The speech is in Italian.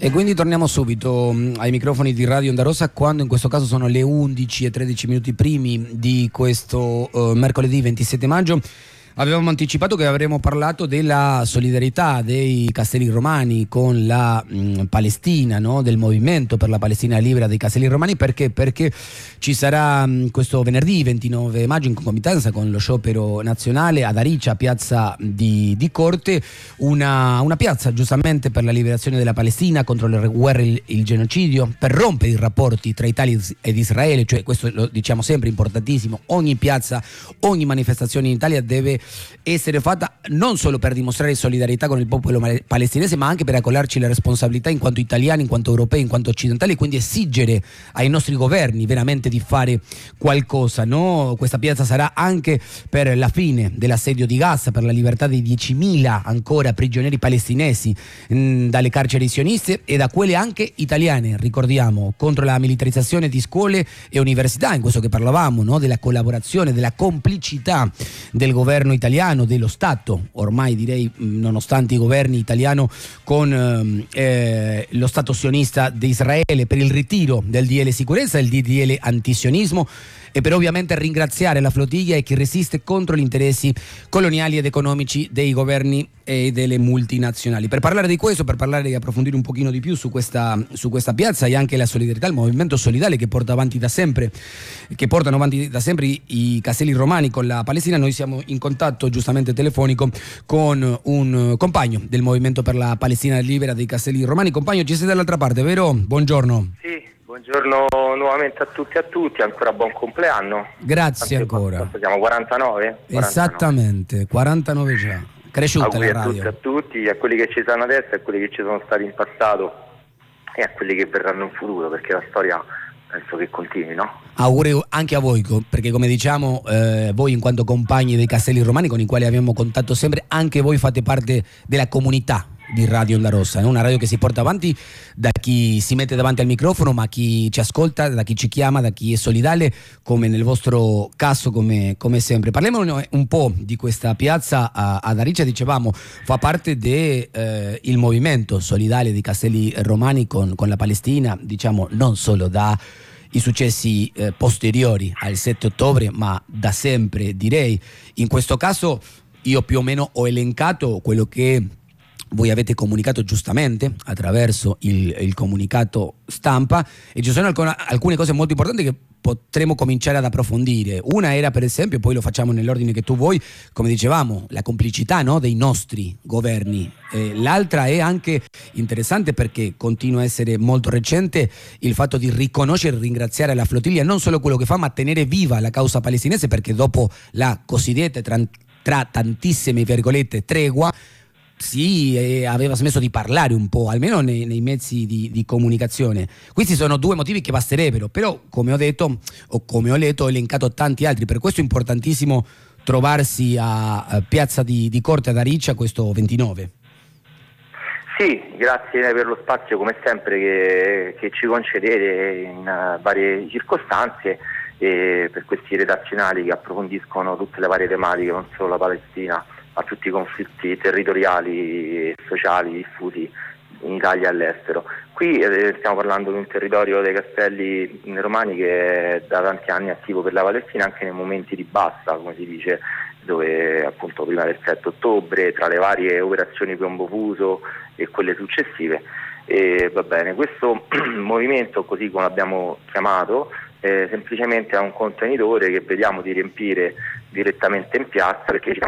E quindi torniamo subito ai microfoni di Radio Onda Rossa, quando in questo caso sono le 11:13 primi di questo mercoledì 27 maggio. Avevamo anticipato che avremmo parlato della solidarietà dei Castelli Romani con la Palestina, no? Del movimento per la Palestina libera dei Castelli Romani, perché ci sarà questo venerdì 29 maggio, in concomitanza con lo sciopero nazionale ad Aricia, piazza di Corte, una piazza giustamente per la liberazione della Palestina, contro le guerre, il genocidio, per rompere i rapporti tra Italia ed Israele. Cioè, questo lo diciamo sempre, importantissimo: ogni piazza, ogni manifestazione in Italia deve essere fatta non solo per dimostrare solidarietà con il popolo palestinese, ma anche per accollarci le responsabilità in quanto italiani, in quanto europei, in quanto occidentali, e quindi esigere ai nostri governi veramente di fare qualcosa, no? Questa piazza sarà anche per la fine dell'assedio di Gaza, per la libertà dei 10.000 ancora prigionieri palestinesi dalle carceri sioniste e da quelle anche italiane, ricordiamo, contro la militarizzazione di scuole e università, in questo che parlavamo, no? Della collaborazione, della complicità del governo italiano, dello Stato, ormai direi nonostante i governi italiano, con lo Stato sionista di Israele, per il ritiro del DL sicurezza, il DDL antisionismo, e per ovviamente ringraziare la flottiglia e chi resiste contro gli interessi coloniali ed economici dei governi e delle multinazionali. Per parlare di questo, per parlare di approfondire un pochino di più su questa piazza e anche la solidarietà, il movimento solidale che portano avanti da sempre i Castelli Romani con la Palestina, noi siamo in contatto giustamente telefonico con un compagno del movimento per la Palestina libera dei Castelli Romani. Compagno, ci sei dall'altra parte, vero? Buongiorno. Sì. Buongiorno nuovamente a tutti, ancora buon compleanno. Grazie ancora. Siamo 49? Esattamente, 49 già. Cresciuta auguri la radio. A tutti, a quelli che ci stanno adesso, a quelli che ci sono stati in passato e a quelli che verranno in futuro, perché la storia penso che continui, no? Auguri anche a voi, perché come diciamo, voi in quanto compagni dei Castelli Romani con i quali abbiamo contatto sempre, anche voi fate parte della comunità di Radio Onda Rossa, è una radio che si porta avanti da chi si mette davanti al microfono, ma chi ci ascolta, da chi ci chiama, da chi è solidale, come nel vostro caso, come sempre. Parliamo un po' di questa piazza ad Aricia. Dicevamo, fa parte del movimento solidale di Castelli Romani con la Palestina, diciamo non solo da i successi posteriori al 7 ottobre, ma da sempre, direi. In questo caso io più o meno ho elencato quello che voi avete comunicato giustamente attraverso il comunicato stampa, e ci sono alcune cose molto importanti che potremo cominciare ad approfondire. Una era, per esempio, poi lo facciamo nell'ordine che tu vuoi, come dicevamo, la complicità, no, dei nostri governi. L'altra è anche interessante perché continua a essere molto recente il fatto di riconoscere e ringraziare la flottiglia non solo quello che fa, ma tenere viva la causa palestinese, perché dopo la cosiddetta, tra tantissime virgolette, tregua, aveva smesso di parlare un po', almeno nei mezzi di comunicazione. Questi sono due motivi che basterebbero, però come ho detto o come ho letto ho elencato tanti altri. Per questo è importantissimo trovarsi a Piazza di Corte ad Aricia questo 29. Sì, grazie per lo spazio come sempre che ci concedete in varie circostanze, e per questi redazionali che approfondiscono tutte le varie tematiche, non solo la Palestina, a tutti i conflitti territoriali e sociali diffusi in Italia e all'estero. Qui stiamo parlando di un territorio dei Castelli Romani che è da tanti anni attivo per la Palestina, anche nei momenti di basta, come si dice, dove appunto prima del 7 ottobre, tra le varie operazioni Piombo Fuso e quelle successive. E va bene, questo movimento, così come l'abbiamo chiamato, semplicemente ha un contenitore che vediamo di riempire direttamente in piazza, perché ci